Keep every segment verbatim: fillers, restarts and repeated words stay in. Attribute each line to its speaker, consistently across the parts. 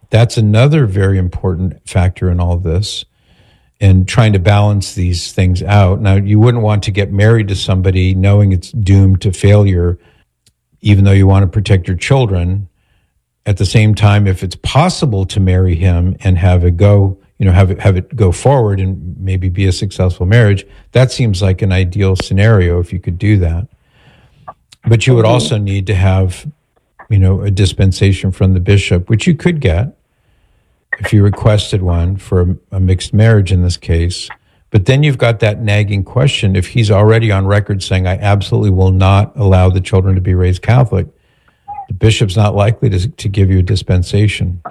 Speaker 1: That's another very important factor in all of this, and trying to balance these things out. Now, you wouldn't want to get married to somebody knowing it's doomed to failure, even though you want to protect your children. At the same time, if it's possible to marry him and have it go, you know, have it, have it go forward and maybe be a successful marriage, that seems like an ideal scenario if you could do that. But you would also need to have, you know, a dispensation from the bishop, which you could get if you requested one for a, a mixed marriage in this case. But then you've got that nagging question. If he's already on record saying, I absolutely will not allow the children to be raised Catholic, the bishop's not likely to, to give you a dispensation.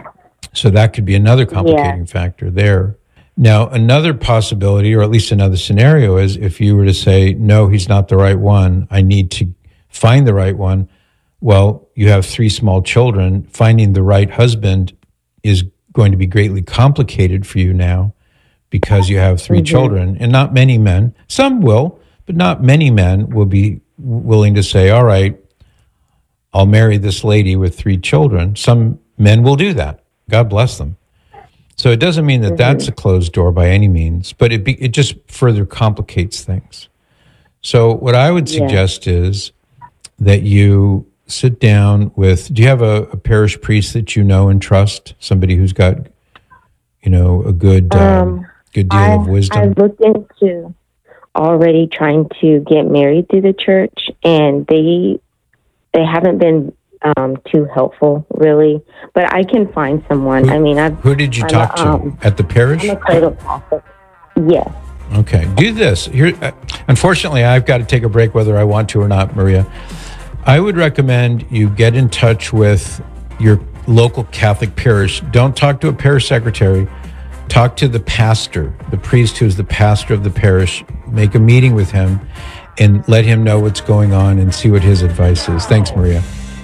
Speaker 1: So that could be another complicating yeah. factor there. Now, another possibility, or at least another scenario, is if you were to say, no, he's not the right one, I need to find the right one. Well, you have three small children. Finding the right husband is going to be greatly complicated for you now because you have three mm-hmm. children, and not many men. Some will, but not many men will be willing to say, all right, I'll marry this lady with three children. Some men will do that. God bless them. So it doesn't mean that mm-hmm. that's a closed door by any means, but it be, it just further complicates things. So what I would suggest yeah. is that you sit down with, do you have a, a parish priest that you know and trust? Somebody who's got, you know, a good um, um, good deal
Speaker 2: I,
Speaker 1: of wisdom?
Speaker 2: I've looked into already trying to get married through the church, and they they haven't been um, too helpful, really. But I can find someone.
Speaker 1: Who,
Speaker 2: I mean, I've,
Speaker 1: who did you
Speaker 2: I'm
Speaker 1: talk
Speaker 2: a,
Speaker 1: to?
Speaker 2: um,
Speaker 1: At the parish?
Speaker 2: I'm a cradle Catholic. Yes.
Speaker 1: Okay. Do this. Here, uh, unfortunately, I've got to take a break whether I want to or not, Maria. I would recommend you get in touch with your local Catholic parish. Don't talk to a parish secretary. Talk to the pastor, the priest who's the pastor of the parish. Make a meeting with him and let him know what's going on and see what his advice is. Thanks, Maria.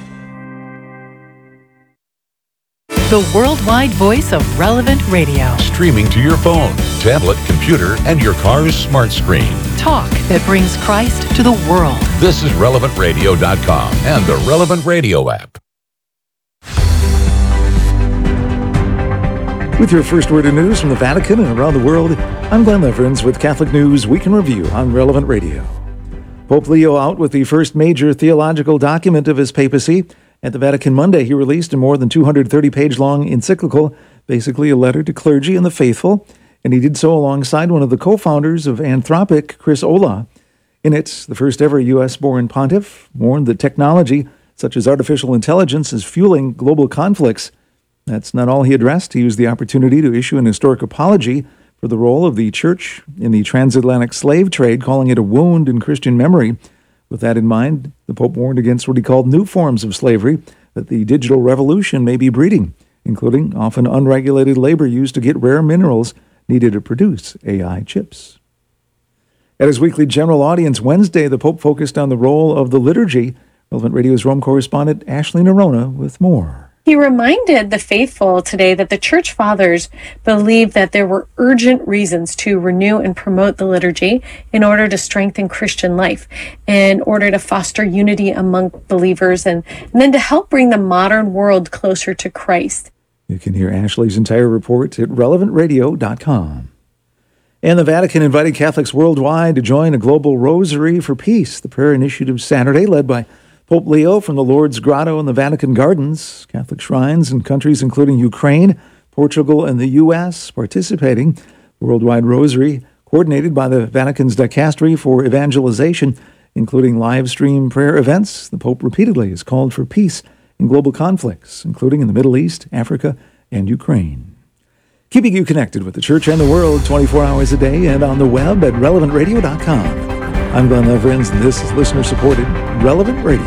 Speaker 3: The worldwide voice of Relevant Radio.
Speaker 4: Streaming to your phone, tablet, computer, and your car's smart screen.
Speaker 3: Talk that brings Christ to the world.
Speaker 4: This is relevant radio dot com and the Relevant Radio app.
Speaker 5: With your first word of news from the Vatican and around the world, I'm Glenn Leverins with Catholic News Week in Review on Relevant Radio. Pope Leo out with the first major theological document of his papacy. At the Vatican Monday, he released a more than two hundred thirty page long encyclical, basically a letter to clergy and the faithful, and he did so alongside one of the co-founders of Anthropic, Chris Olah. In it, the first ever U S-born pontiff warned that technology, such as artificial intelligence, is fueling global conflicts. That's not all he addressed. He used the opportunity to issue an historic apology for the role of the Church in the transatlantic slave trade, calling it a wound in Christian memory. With that in mind, the Pope warned against what he called new forms of slavery that the digital revolution may be breeding, including often unregulated labor used to get rare minerals needed to produce A I chips. At his weekly general audience Wednesday, the Pope focused on the role of the liturgy. Relevant Radio's Rome correspondent Ashley Nerona with more.
Speaker 6: He reminded the faithful today that the Church Fathers believed that there were urgent reasons to renew and promote the liturgy in order to strengthen Christian life, in order to foster unity among believers, and, and then to help bring the modern world closer to Christ.
Speaker 5: You can hear Ashley's entire report at relevant radio dot com. And the Vatican invited Catholics worldwide to join a global rosary for peace. The prayer initiative Saturday, led by Pope Leo from the Lourdes Grotto and the Vatican Gardens, Catholic shrines in countries including Ukraine, Portugal, and the U S participating. The Worldwide Rosary, coordinated by the Vatican's Dicastery for Evangelization, including live stream prayer events. The Pope repeatedly has called for peace in global conflicts, including in the Middle East, Africa, and Ukraine. Keeping you connected with the Church and the world twenty-four hours a day and on the web at relevant radio dot com. I'm Glenn Leverins, and this is listener-supported Relevant Radio.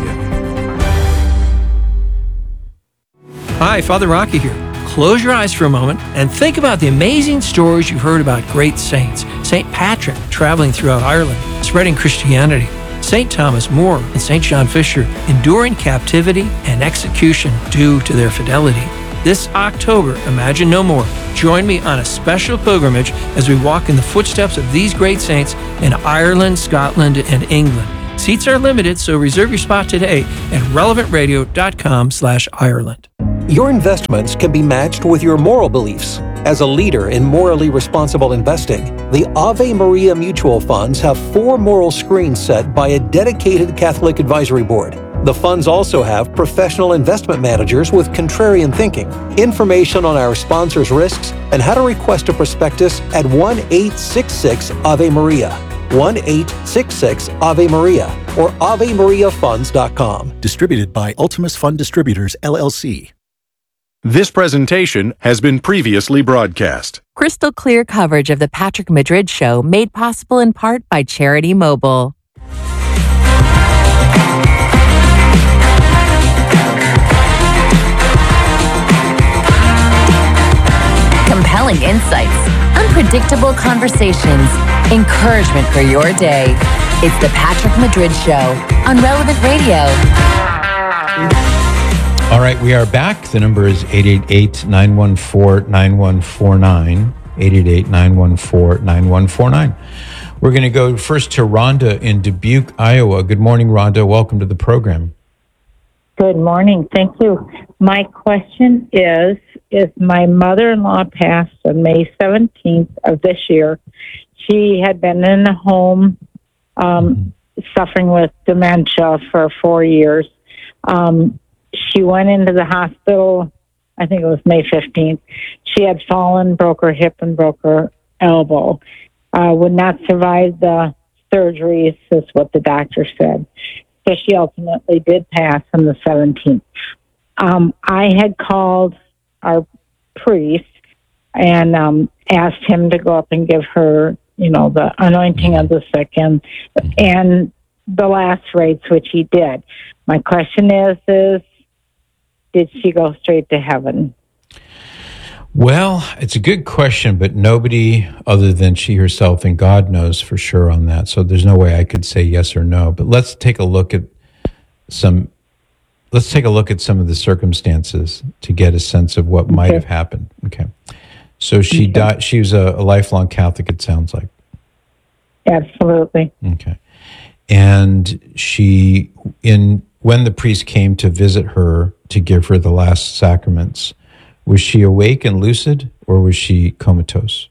Speaker 7: Hi, Father Rocky here. Close your eyes for a moment and think about the amazing stories you've heard about great saints. Saint Patrick traveling throughout Ireland, spreading Christianity. Saint Thomas More and Saint John Fisher enduring captivity and execution due to their fidelity. This October, Imagine No More. Join me on a special pilgrimage as we walk in the footsteps of these great saints in Ireland, Scotland, and England. Seats are limited, so reserve your spot today at relevant radio dot com slash Ireland. Your investments can be matched with your moral beliefs. As a leader in morally responsible investing, the Ave Maria Mutual Funds have four moral screens set by a dedicated Catholic advisory board. The funds also have professional investment managers with contrarian thinking. Information on our sponsors' risks and how to request a prospectus at one eight six six Ave Maria, one eight six six Ave Maria, or ave maria funds dot com.
Speaker 8: Distributed by Ultimus Fund Distributors, L L C.
Speaker 4: This presentation has been previously broadcast.
Speaker 9: Crystal clear coverage of the Patrick Madrid Show made possible in part by Charity Mobile. Compelling insights, unpredictable conversations, encouragement for your day. It's the Patrick Madrid Show on Relevant Radio.
Speaker 1: All right, we are back. The number is eight eight eight, nine one four, nine one four nine, eight eight eight, nine one four, nine one four nine. We're going to go first to Rhonda in Dubuque, Iowa. Good morning, Rhonda. Welcome to the program.
Speaker 10: Good morning. Thank you. My question is, is my mother-in-law passed on May seventeenth of this year. She had been in a home um, mm-hmm. suffering with dementia for four years. Um, she went into the hospital, I think it was May fifteenth. She had fallen, broke her hip and broke her elbow. Uh, would not survive the surgeries, is what the doctor said. So she ultimately did pass on the seventeenth. Um, I had called our priest and um, asked him to go up and give her, you know, the anointing of the sick and and the last rites, which he did. My question is, is did she go straight to heaven?
Speaker 1: Well, it's a good question, but nobody other than she herself and God knows for sure on that. So there's no way I could say yes or no. But let's take a look at some. Let's take a look at some of the circumstances to get a sense of what might
Speaker 10: okay.
Speaker 1: have happened. Okay. So she
Speaker 10: okay.
Speaker 1: died. She was a, a lifelong Catholic, it sounds like.
Speaker 10: Absolutely.
Speaker 1: Okay. And she, in when the priest came to visit her to give her the last sacraments, was she awake and lucid, or was she comatose?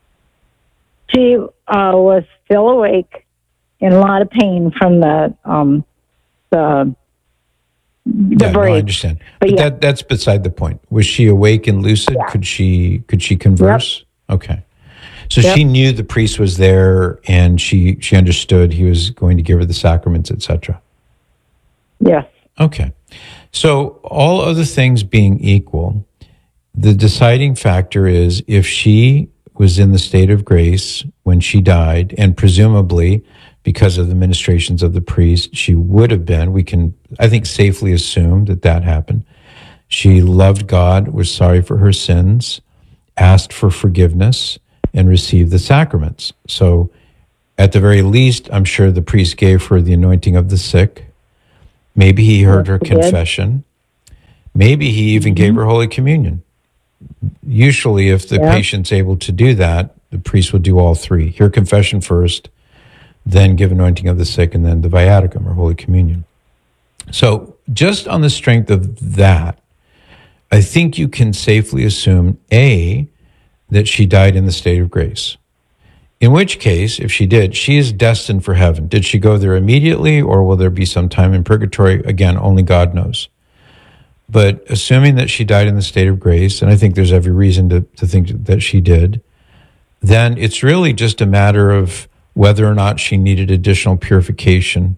Speaker 10: She uh, was still awake, in a lot of pain from the um, the the
Speaker 1: yeah,
Speaker 10: break.
Speaker 1: No, I understand, but,
Speaker 10: but yeah.
Speaker 1: that that's beside the point. Was she awake and lucid?
Speaker 10: Yeah.
Speaker 1: Could she could she converse? Yep. Okay, so
Speaker 10: yep.
Speaker 1: she knew the priest was there, and she she understood he was going to give her the sacraments, et cetera.
Speaker 10: Yes.
Speaker 1: Okay, so all other things being equal, the deciding factor is if she was in the state of grace when she died, and presumably because of the ministrations of the priest, she would have been, we can, I think, safely assume that that happened. She loved God, was sorry for her sins, asked for forgiveness, and received the sacraments. So at the very least, I'm sure the priest gave her the anointing of the sick. Maybe he heard her confession. Maybe he even mm-hmm. gave her Holy Communion. Usually, if the yeah. patient's able to do that, the priest will do all three. Hear confession first, then give anointing of the sick, and then the viaticum or Holy Communion. So just on the strength of that, I think you can safely assume, A, that she died in the state of grace. In which case, if she did, she is destined for heaven. Did she go there immediately, or will there be some time in purgatory? Again, only God knows. But assuming that she died in the state of grace, and I think there's every reason to, to think that she did, then it's really just a matter of whether or not she needed additional purification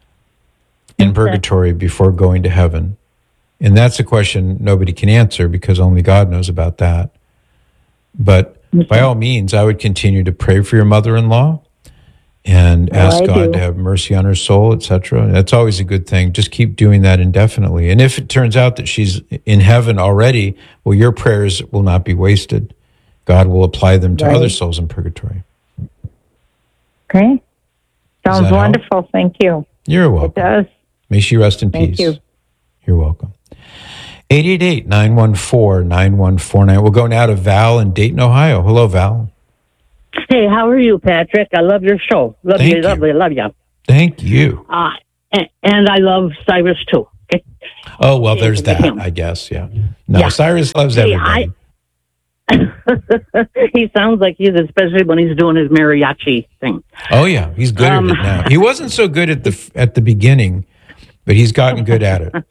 Speaker 1: in okay. purgatory before going to heaven. And that's a question nobody can answer because only God knows about that. But okay. by all means, I would continue to pray for your mother-in-law and
Speaker 10: well,
Speaker 1: ask
Speaker 10: I
Speaker 1: God
Speaker 10: do.
Speaker 1: to have mercy on her soul, et cetera. That's always a good thing. Just keep doing that indefinitely. And if it turns out that she's in heaven already, well, your prayers will not be wasted. God will apply them to right. other souls in purgatory.
Speaker 10: Okay. Sounds wonderful. Help? Thank you.
Speaker 1: You're welcome.
Speaker 10: It does.
Speaker 1: May she rest in
Speaker 10: Thank
Speaker 1: peace.
Speaker 10: You.
Speaker 1: You're welcome. eight eight eight, nine one four, nine one four nine. We'll go now to Val in Dayton, Ohio. Hello, Val.
Speaker 11: Hey, how are you, Patrick? I love your show. Love
Speaker 1: Thank
Speaker 11: you,
Speaker 1: you.
Speaker 11: love you, love you.
Speaker 1: Thank you.
Speaker 11: Uh, and, and I love Cyrus, too. Okay.
Speaker 1: Oh, well, there's that,
Speaker 11: Him.
Speaker 1: I guess, yeah. No,
Speaker 11: Yeah.
Speaker 1: Cyrus loves
Speaker 11: Hey,
Speaker 1: everybody.
Speaker 11: I, he sounds like he's, especially when he's doing his mariachi thing.
Speaker 1: Oh, yeah, he's good
Speaker 11: Um,
Speaker 1: at it now. He wasn't so good at the at the beginning, but he's gotten good at it.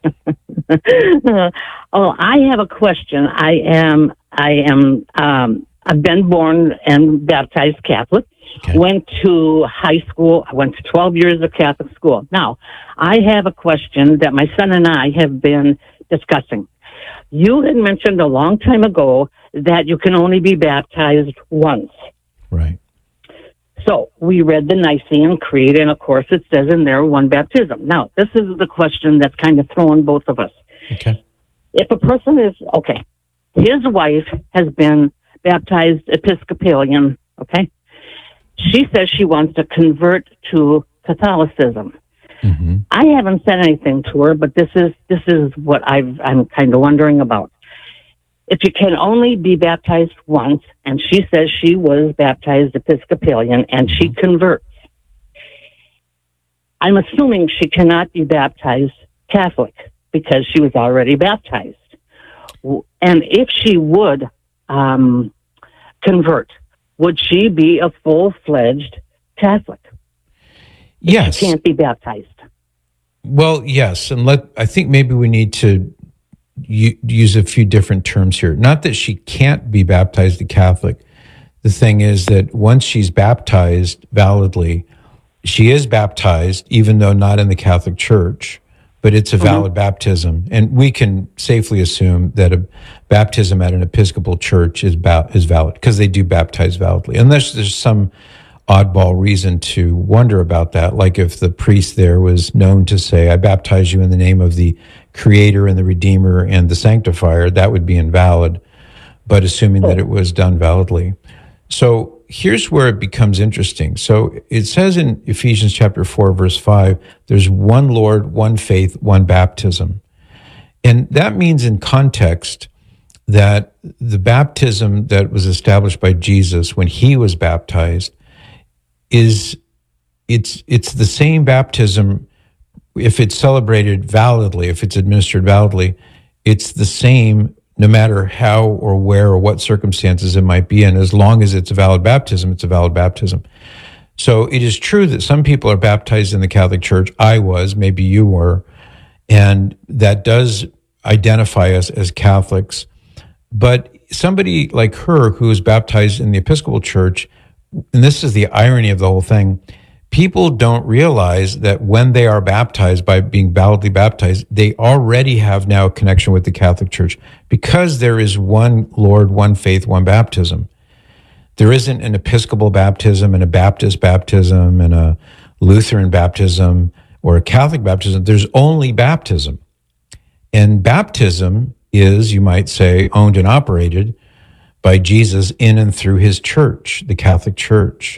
Speaker 11: Oh, I have a question. I am, I am, um, I've been born and baptized Catholic.
Speaker 1: Okay.
Speaker 11: Went to high school. I went to twelve years of Catholic school. Now, I have a question that my son and I have been discussing. You had mentioned a long time ago that you can only be baptized once.
Speaker 1: Right.
Speaker 11: So we read the Nicene Creed, and of course it says in there one baptism. Now, this is the question that's kind of throwing both of us.
Speaker 1: Okay.
Speaker 11: If a person is, okay, his wife has been baptized Episcopalian, okay? She says she wants to convert to Catholicism.
Speaker 1: Mm-hmm.
Speaker 11: I haven't said anything to her, but this is this is what I've, I'm kind of wondering about. If you can only be baptized once, and she says she was baptized Episcopalian, and she converts, I'm assuming she cannot be baptized Catholic because she was already baptized. And if she would um, convert, would she be a full-fledged Catholic?
Speaker 1: Yes.
Speaker 11: She can't be baptized.
Speaker 1: Well, yes, and let I think maybe we need to u- use a few different terms here. Not that she can't be baptized a Catholic. The thing is that once she's baptized validly, she is baptized, even though not in the Catholic Church, but it's a valid mm-hmm. baptism, and we can safely assume that a baptism at an Episcopal church is ba- is valid because they do baptize validly, unless there's some oddball reason to wonder about that, like if the priest there was known to say, I baptize you in the name of the Creator and the Redeemer and the Sanctifier, that would be invalid, but assuming oh. that it was done validly. So here's where it becomes interesting. So it says in Ephesians chapter four, verse five, there's one Lord, one faith, one baptism. And that means in context that the baptism that was established by Jesus when he was baptized is it's it's the same baptism if it's celebrated validly, if it's administered validly, it's the same no matter how or where or what circumstances it might be in. As long as it's a valid baptism, it's a valid baptism. So it is true that some people are baptized in the Catholic Church. I was, maybe you were, and that does identify us as Catholics. But somebody like her who is baptized in the Episcopal Church, and this is the irony of the whole thing, people don't realize that when they are baptized by being validly baptized, they already have now a connection with the Catholic Church because there is one Lord, one faith, one baptism. There isn't an Episcopal baptism and a Baptist baptism and a Lutheran baptism or a Catholic baptism. There's only baptism. And baptism is, you might say, owned and operated by Jesus in and through his church, the Catholic Church.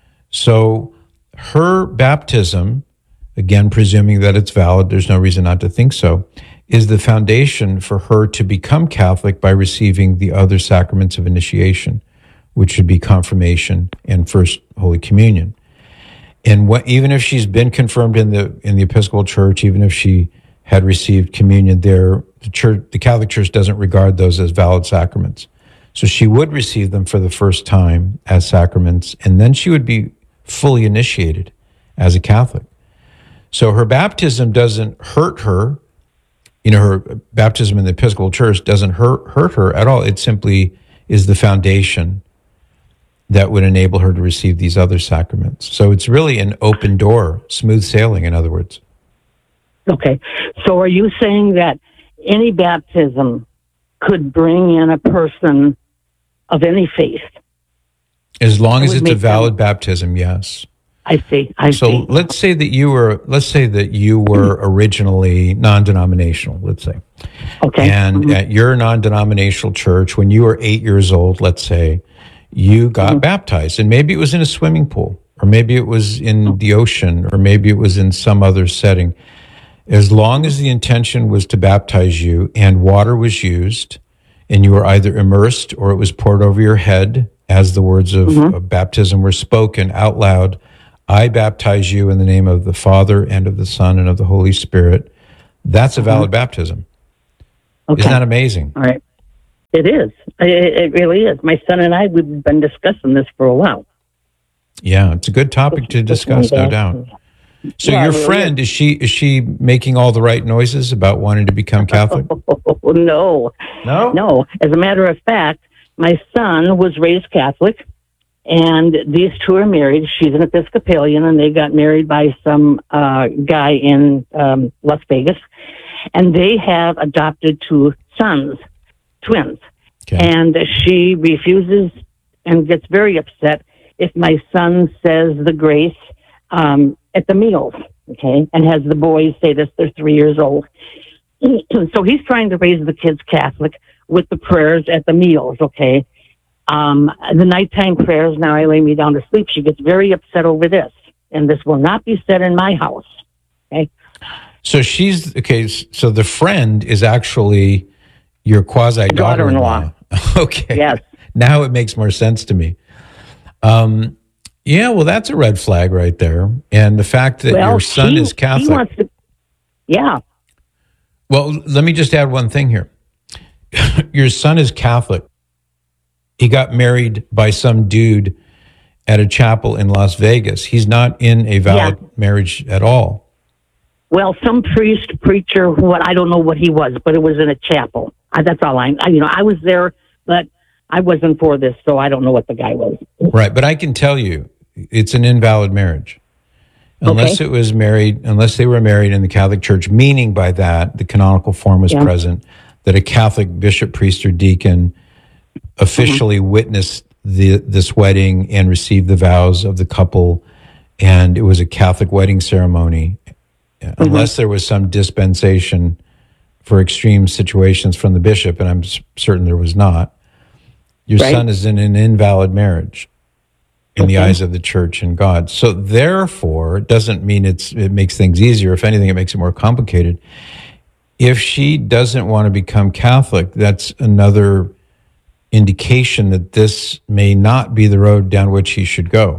Speaker 1: So her baptism, again, presuming that it's valid, there's no reason not to think so, is the foundation for her to become Catholic by receiving the other sacraments of initiation, which would be confirmation and First Holy Communion. And what, even if she's been confirmed in the in the Episcopal Church, even if she had received communion there, the church, the Catholic Church doesn't regard those as valid sacraments. So she would receive them for the first time as sacraments, and then she would be fully initiated as a Catholic. So her baptism doesn't hurt her. You know, her baptism in the Episcopal Church doesn't hurt, hurt her at all. It simply is the foundation that would enable her to receive these other sacraments. So it's really an open door, smooth sailing, in other words.
Speaker 11: Okay. So are you saying that any baptism could bring in a person of any faith?
Speaker 1: As long as it's a valid them. baptism, yes.
Speaker 11: I see. I
Speaker 1: so
Speaker 11: see.
Speaker 1: let's say that you were let's say that you were originally non-denominational, let's say.
Speaker 11: Okay.
Speaker 1: And
Speaker 11: mm-hmm.
Speaker 1: at your non-denominational church, when you were eight years old, let's say, you got mm-hmm. baptized. And maybe it was in a swimming pool, or maybe it was in mm-hmm. the ocean, or maybe it was in some other setting. As long as the intention was to baptize you and water was used, and you were either immersed or it was poured over your head as the words of, mm-hmm. of baptism were spoken out loud, I baptize you in the name of the Father and of the Son and of the Holy Spirit, that's a valid baptism.
Speaker 11: Okay.
Speaker 1: Isn't that amazing?
Speaker 11: All right. It is. It, it really is. My son and I, we've been discussing this for a while.
Speaker 1: Yeah, it's a good topic to discuss, no doubt. So
Speaker 11: Yeah,
Speaker 1: your
Speaker 11: really
Speaker 1: friend, is she is she making all the right noises about wanting to become Catholic?
Speaker 11: No.
Speaker 1: No?
Speaker 11: No. As a matter of fact, my son was raised Catholic, and these two are married. She's an Episcopalian, and they got married by some uh, guy in um, Las Vegas. And they have adopted two sons, twins.
Speaker 1: Okay.
Speaker 11: And she refuses and gets very upset if my son says the grace um, at the meals, okay, and has the boys say this. They're three years old. So he's trying to raise the kids Catholic with the prayers at the meals, okay. Um, the nighttime prayers, now I lay me down to sleep. She gets very upset over this, and this will not be said in my house, okay.
Speaker 1: So she's, okay, so the friend is actually your quasi-daughter-in-law. Okay.
Speaker 11: Yes.
Speaker 1: Now it makes more sense to me. Um, yeah, well, that's a red flag right there. And the fact that
Speaker 11: well,
Speaker 1: your son
Speaker 11: she,
Speaker 1: is Catholic.
Speaker 11: He wants to, yeah.
Speaker 1: Well, let me just add one thing here. Your son is Catholic. He got married by some dude at a chapel in Las Vegas. He's not in a valid
Speaker 11: Yeah.
Speaker 1: marriage at all.
Speaker 11: Well, some priest, preacher, what I don't know what he was, but it was in a chapel. I, that's all I, I, you know, I was there, but I wasn't for this, so I don't know what the guy was.
Speaker 1: Right, but I can tell you, it's an invalid marriage. Unless
Speaker 11: Okay.
Speaker 1: it was married, unless they were married in the Catholic Church, meaning by that, the canonical form was
Speaker 11: Yeah.
Speaker 1: present, that a Catholic bishop, priest, or deacon officially
Speaker 11: Mm-hmm.
Speaker 1: witnessed the this wedding and received the vows of the couple, and it was a Catholic wedding ceremony.
Speaker 11: Mm-hmm.
Speaker 1: Unless there was some dispensation for extreme situations from the bishop, and I'm s- certain there was not, your
Speaker 11: Right.
Speaker 1: son is in an invalid marriage in the
Speaker 11: Okay.
Speaker 1: eyes of the church and God. So therefore, it doesn't mean it's it makes things easier. If anything, it makes it more complicated. If she doesn't want to become Catholic, that's another indication that this may not be the road down which he should go.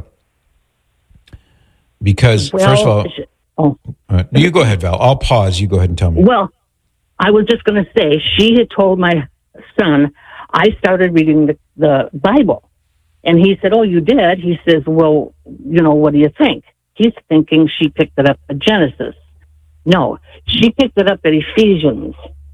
Speaker 1: Because,
Speaker 11: Well,
Speaker 1: first of all,
Speaker 11: sh- oh.
Speaker 1: all right, you go ahead, Val. I'll pause. You go ahead and tell me.
Speaker 11: Well, I was just going to say, she had told my son, I started reading the, the Bible. And he said, oh, you did? He says, well, you know, what do you think? He's thinking she picked it up at Genesis. No, she picked it up at Ephesians.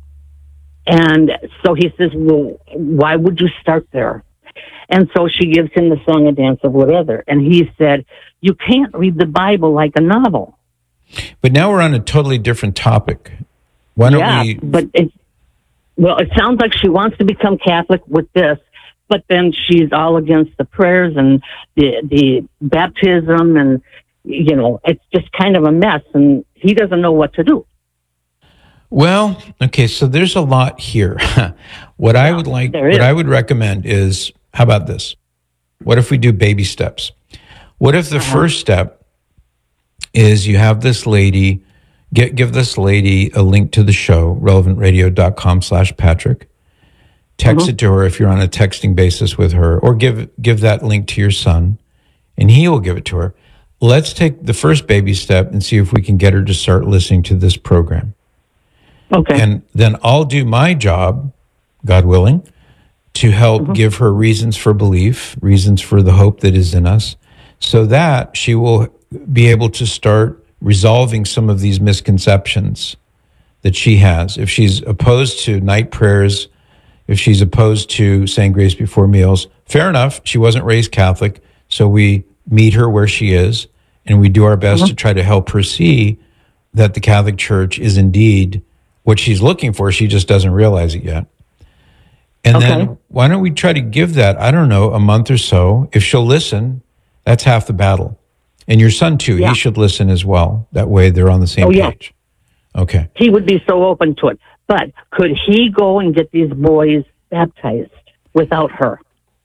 Speaker 11: And so he says, well, why would you start there? And so she gives him the song and dance of whatever. And he said, you can't read the Bible like a novel.
Speaker 1: But now we're on a totally different topic. Why don't
Speaker 11: yeah,
Speaker 1: we?
Speaker 11: but it, well, it sounds like she wants to become Catholic with this, but then she's all against the prayers and the the baptism, and you know, it's just kind of a mess, and he doesn't know what to do.
Speaker 1: Well, okay, so there's a lot here. What I would like,
Speaker 11: there
Speaker 1: what
Speaker 11: is.
Speaker 1: I would recommend is, how about this? What if we do baby steps? What if the
Speaker 11: Uh-huh.
Speaker 1: first step is you have this lady, get, give this lady a link to the show, relevantradio.com slash Patrick. Text
Speaker 11: Uh-huh.
Speaker 1: it to her if you're on a texting basis with her, or give give that link to your son, and he will give it to her. Let's take the first baby step and see if we can get her to start listening to this program.
Speaker 11: Okay.
Speaker 1: And then I'll do my job, God willing, to help give her reasons for belief, reasons for the hope that is in us, so that she will be able to start resolving some of these misconceptions that she has. If she's opposed to night prayers, if she's opposed to saying grace before meals, fair enough. She wasn't raised Catholic, so we meet her where she is, and we do our best to try to help her see that the Catholic Church is indeed what she's looking for. She just doesn't realize it yet. And
Speaker 11: Okay.
Speaker 1: then why don't we try to give that, I don't know, a month or so. If she'll listen, that's half the battle. And your son, too,
Speaker 11: Yeah.
Speaker 1: he should listen as well. That way they're on the same
Speaker 11: Oh, yeah.
Speaker 1: page. Okay.
Speaker 11: He would be so open to it. But could he go and get these boys baptized without her?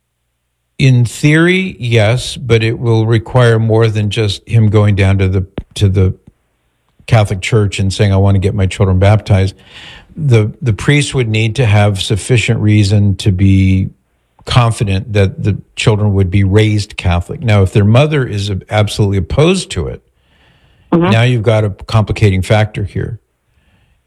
Speaker 1: In theory, yes, but it will require more than just him going down to the to the Catholic Church and saying, I want to get my children baptized. The the priest would need to have sufficient reason to be confident that the children would be raised Catholic. Now, if their mother is absolutely opposed to it, now you've got a complicating factor here.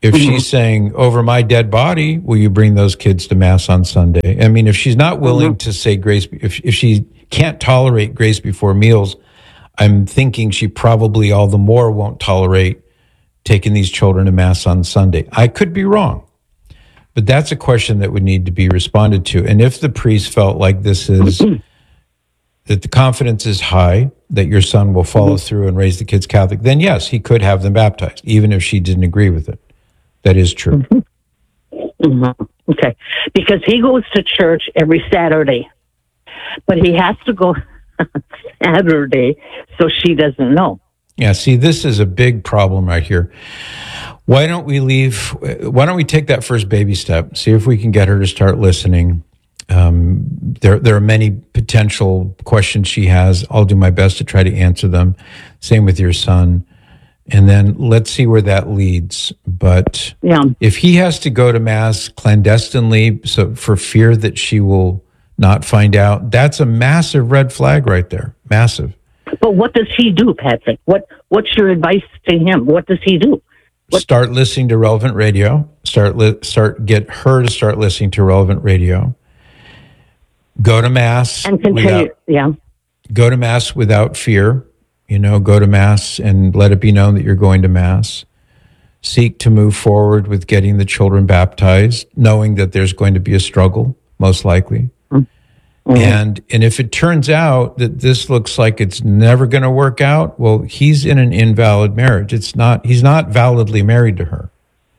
Speaker 1: If
Speaker 11: Mm-hmm.
Speaker 1: she's saying, over my dead body, will you bring those kids to Mass on Sunday? I mean, if she's not willing
Speaker 11: Mm-hmm.
Speaker 1: to say grace, if, if she can't tolerate grace before meals, I'm thinking she probably all the more won't tolerate taking these children to Mass on Sunday. I could be wrong, but that's a question that would need to be responded to. And if the priest felt like this is, that the confidence is high that your son will follow
Speaker 11: Mm-hmm.
Speaker 1: through and raise the kids Catholic, then yes, he could have them baptized, even if she didn't agree with it. That is true.
Speaker 11: Mm-hmm. Okay. Because he goes to church every Saturday, but he has to go Saturday, so she doesn't know.
Speaker 1: Yeah, see, this is a big problem right here. Why don't we leave? Why don't we take that first baby step? See if we can get her to start listening. Um, there, there are many potential questions she has. I'll do my best to try to answer them. Same with your son. And then let's see where that leads. But
Speaker 11: Yeah.
Speaker 1: if he has to go to Mass clandestinely, so for fear that she will not find out, that's a massive red flag right there. Massive.
Speaker 11: But what does he do, Patrick? What What's your advice to him? What does he do? What?
Speaker 1: Start listening to Relevant Radio. Start li- start get her to start listening to Relevant Radio. Go to Mass
Speaker 11: And continue.
Speaker 1: without,
Speaker 11: Yeah.
Speaker 1: go to Mass without fear. You know, go to Mass and let it be known that you're going to Mass. Seek to move forward with getting the children baptized, knowing that there's going to be a struggle, most likely.
Speaker 11: Mm-hmm.
Speaker 1: And and if it turns out that this looks like it's never going to work out, well, he's in an invalid marriage. It's not, he's not validly married to her.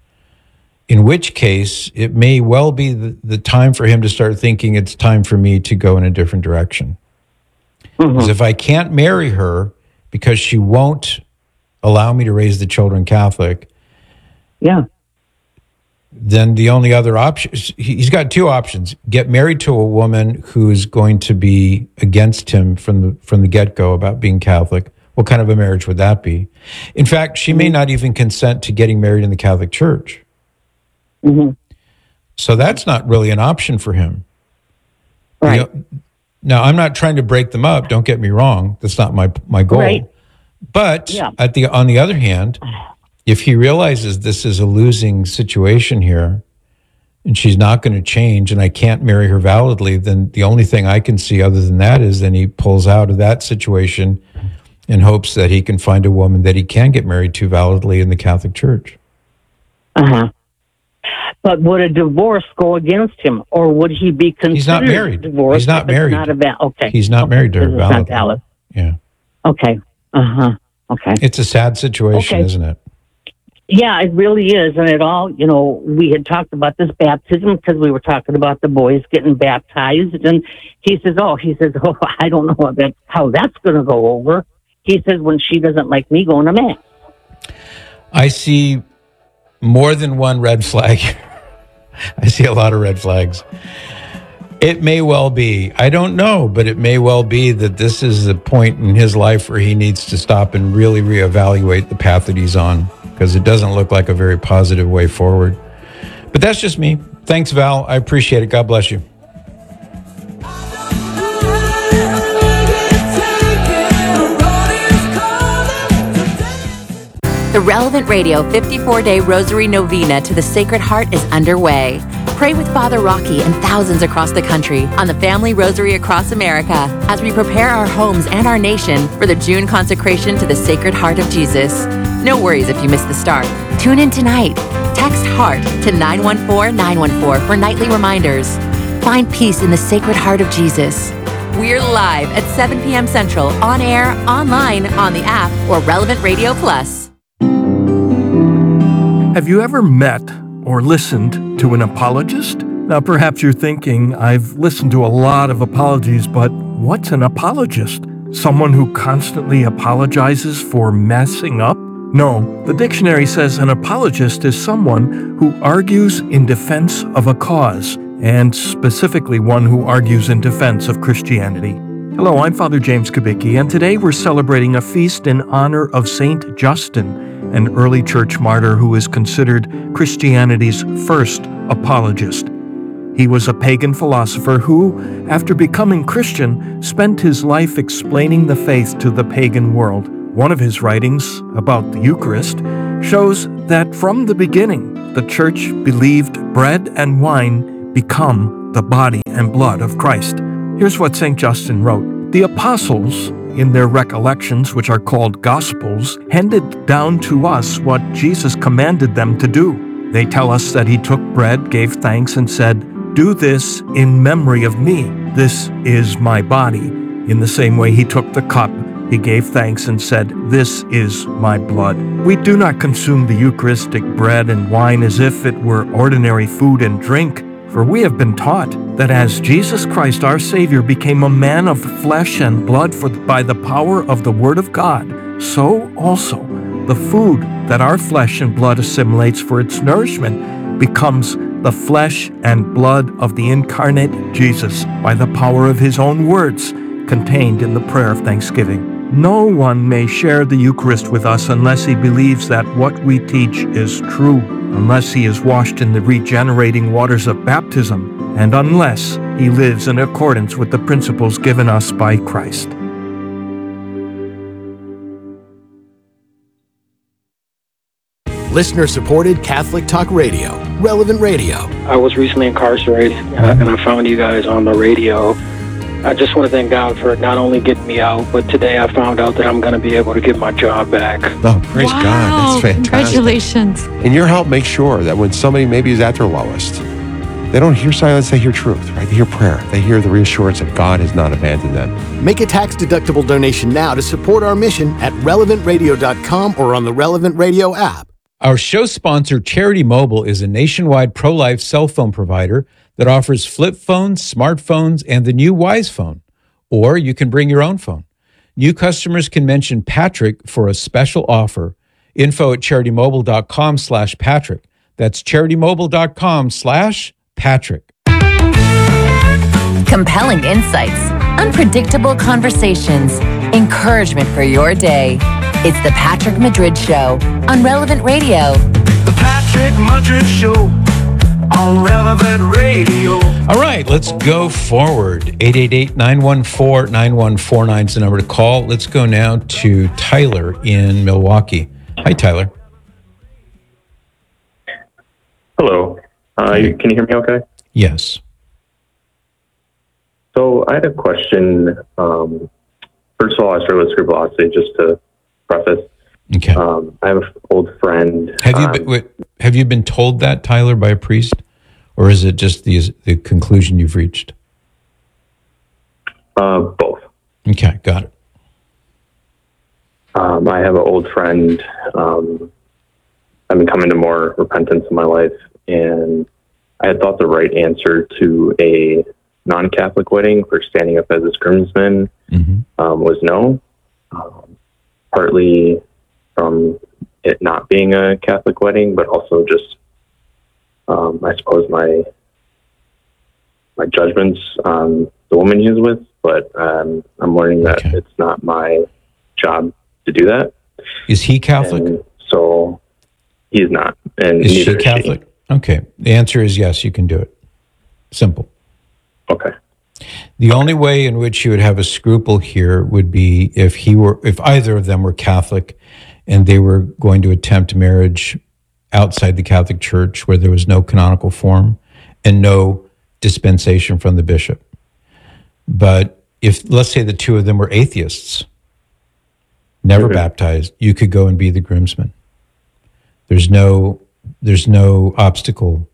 Speaker 1: In which case, it may well be the, the time for him to start thinking it's time for me to go in a different direction.
Speaker 11: Mm-hmm.
Speaker 1: Because if I can't marry her because she won't allow me to raise the children Catholic,
Speaker 11: Yeah.
Speaker 1: then the only other option, he's got two options: get married to a woman who is going to be against him from the from the get-go about being Catholic. What kind of a marriage would that be? In fact, she may not even consent to getting married in the Catholic Church.
Speaker 11: Mm-hmm.
Speaker 1: So that's not really an option for him.
Speaker 11: Right.
Speaker 1: You know, now, I'm not trying to break them up. Don't get me wrong. That's not my my goal.
Speaker 11: Right.
Speaker 1: But
Speaker 11: Yeah.
Speaker 1: at the on the other hand, if he realizes this is a losing situation here, and she's not going to change, and I can't marry her validly, then the only thing I can see other than that is then he pulls out of that situation in hopes that he can find a woman that he can get married to validly in the Catholic Church.
Speaker 11: Uh-huh. But would a divorce go against him, or would he be considered
Speaker 1: He's not married.
Speaker 11: divorced?
Speaker 1: He's not
Speaker 11: if it's
Speaker 1: married.
Speaker 11: Not a va- okay.
Speaker 1: He's not
Speaker 11: Okay.
Speaker 1: married to her
Speaker 11: This is not
Speaker 1: validly.
Speaker 11: valid.
Speaker 1: Yeah.
Speaker 11: Okay. Uh-huh. Okay.
Speaker 1: It's a sad situation,
Speaker 11: Okay.
Speaker 1: isn't it?
Speaker 11: Yeah, it really is. And it all, you know, we had talked about this baptism because we were talking about the boys getting baptized. And he says, oh, he says, oh, I don't know how, that, how that's going to go over. He says, when she doesn't like me going to Mass.
Speaker 1: I see more than one red flag. I see a lot of red flags. It may well be, I don't know, but it may well be that this is the point in his life where he needs to stop and really reevaluate the path that he's on, because it doesn't look like a very positive way forward. But that's just me. Thanks, Val. I appreciate it. God bless you.
Speaker 9: The Relevant Radio fifty-four day Rosary Novena to the Sacred Heart is underway. Pray with Father Rocky and thousands across the country on the Family Rosary across America as we prepare our homes and our nation for the June consecration to the Sacred Heart of Jesus. No worries if you miss the start. Tune in tonight. Text HEART to nine one four nine one four for nightly reminders. Find peace in the Sacred Heart of Jesus. We're live at seven p.m. Central, on air, online, on the app, or Relevant Radio Plus.
Speaker 7: Have you ever met or listened to an apologist? Now, perhaps you're thinking, I've listened to a lot of apologies, but what's an apologist? Someone who constantly apologizes for messing up? No, the dictionary says an apologist is someone who argues in defense of a cause, and specifically one who argues in defense of Christianity. Hello, I'm Father James Kubicki, and today we're celebrating a feast in honor of Saint Justin, an early church martyr who is considered Christianity's first apologist. He was a pagan philosopher who, after becoming Christian, spent his life explaining the faith to the pagan world. One of his writings about the Eucharist shows that from the beginning, the church believed bread and wine become the body and blood of Christ. Here's what Saint Justin wrote. The apostles, in their recollections, which are called Gospels, handed down to us what Jesus commanded them to do. They tell us that he took bread, gave thanks, and said, "Do this in memory of me. This is my body." In the same way, he took the cup, he gave thanks, and said, "This is my blood." We do not consume the Eucharistic bread and wine as if it were ordinary food and drink, for we have been taught that as Jesus Christ our Savior became a man of flesh and blood for, by the power of the Word of God, so also the food that our flesh and blood assimilates for its nourishment becomes the flesh and blood of the incarnate Jesus by the power of his own words contained in the prayer of thanksgiving. No one may share the Eucharist with us unless he believes that what we teach is true, unless he is washed in the regenerating waters of baptism, and unless he lives in accordance with the principles given us by Christ.
Speaker 12: Listener-supported Catholic Talk Radio, Relevant Radio.
Speaker 13: I was recently incarcerated, uh, and I found you guys on the radio. I just want to thank God for not only getting me out, but today I found out that I'm going to be able to get my job back.
Speaker 14: Oh, praise
Speaker 15: wow,
Speaker 14: God. That's fantastic.
Speaker 15: Congratulations.
Speaker 14: And your help makes sure that when somebody maybe is at their lowest, they don't hear silence, they hear truth, right? They hear prayer. They hear the reassurance that God has not abandoned them.
Speaker 12: Make a tax-deductible donation now to support our mission at relevant radio dot com or on the Relevant Radio app.
Speaker 1: Our show sponsor, Charity Mobile, is a nationwide pro-life cell phone provider that offers flip phones, smartphones, and the new Wise Phone. Or you can bring your own phone. New customers can mention Patrick for a special offer. Info at charitymobile.com slash Patrick. That's charitymobile.com slash Patrick.
Speaker 9: Compelling insights, unpredictable conversations, encouragement for your day. It's the Patrick Madrid Show on Relevant Radio.
Speaker 16: The Patrick Madrid Show on Relevant Radio.
Speaker 1: All right, let's go forward. eight eight eight, nine one four, nine one four nine is the number to call. Let's go now to Tyler in Milwaukee. Hi, Tyler.
Speaker 17: Hello. Uh, you, can you hear me okay?
Speaker 1: Yes.
Speaker 17: So I had a question. Um, first of all, I struggle with scrupulosity, just to preface.
Speaker 1: Okay.
Speaker 17: Um, I have an old friend.
Speaker 1: Have you
Speaker 17: um,
Speaker 1: been, wait, have you been told that, Tyler, by a priest? Or is it just the, the conclusion you've reached?
Speaker 17: Uh, both.
Speaker 1: Okay, got it.
Speaker 17: Um, I have an old friend. Um, I've been coming to more repentance in my life, and I had thought the right answer to a non-Catholic wedding for standing up as his groomsman
Speaker 1: mm-hmm.
Speaker 17: um, was no. Um, partly from it not being a Catholic wedding, but also just, um, I suppose, my my judgments on the woman he is with. But um, I'm learning that
Speaker 1: okay.
Speaker 17: it's not my job to do that.
Speaker 1: Is he Catholic?
Speaker 17: And so he is not. And
Speaker 1: is
Speaker 17: neither
Speaker 1: she Catholic?
Speaker 17: Is
Speaker 1: she. Okay. The answer is yes, you can do it. Simple.
Speaker 17: Okay.
Speaker 1: The only way in which you would have a scruple here would be if he were, if either of them were Catholic and they were going to attempt marriage outside the Catholic Church where there was no canonical form and no dispensation from the bishop. But if, let's say the two of them were atheists, never mm-hmm. baptized, you could go and be the groomsman. There's no, there's no obstacle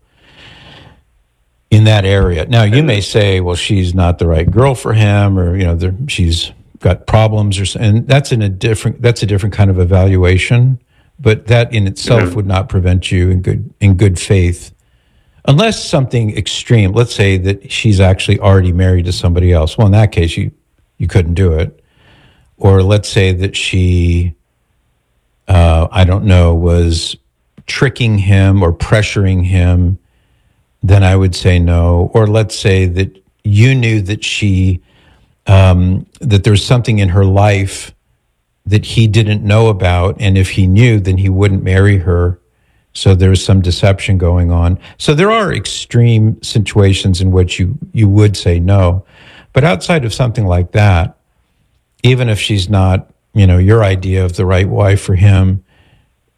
Speaker 1: in that area. Now, you may say, well, she's not the right girl for him, or, you know, she's got problems, or and that's in a different, that's a different kind of evaluation, but that in itself mm-hmm. would not prevent you in good, in good faith, unless something extreme, let's say that she's actually already married to somebody else. Well, in that case, you, you couldn't do it. Or let's say that she, uh, I don't know, was tricking him or pressuring him, then I would say no. Or let's say that you knew that she, um, that there's something in her life that he didn't know about, and if he knew, then he wouldn't marry her. So there's some deception going on. So there are extreme situations in which you, you would say no. But outside of something like that, even if she's not, you know, your idea of the right wife for him,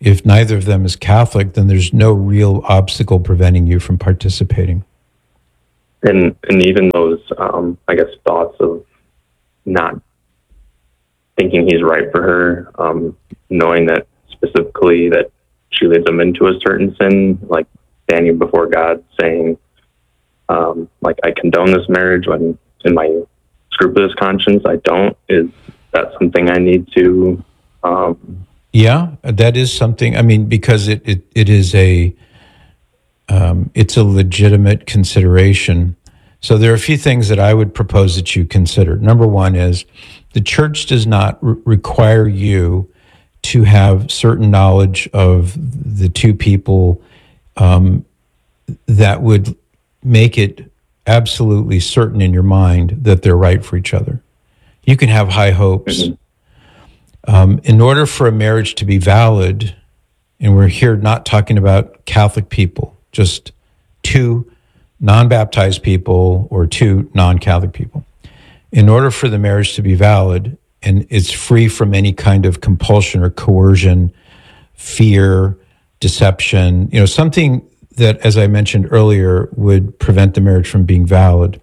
Speaker 1: If neither of them is Catholic, then there's no real obstacle preventing you from participating.
Speaker 17: And and even those, um, I guess, thoughts of not thinking he's right for her, um, knowing that specifically that she leads him into a certain sin, like standing before God saying, um, like, I condone this marriage when in my scrupulous conscience I don't. Is that something I need to... Um,
Speaker 1: yeah, that is something. I mean, because it, it, it is a... Um, it's a legitimate consideration. So there are a few things that I would propose that you consider. Number one is the church does not re- require you to have certain knowledge of the two people um, that would make it absolutely certain in your mind that they're right for each other. You can have high hopes. Mm-hmm. Um, in order for a marriage to be valid, and we're here not talking about Catholic people, just two non-baptized people or two non-Catholic people. In order for the marriage to be valid, and it's free from any kind of compulsion or coercion, fear, deception, you know, something that, as I mentioned earlier, would prevent the marriage from being valid.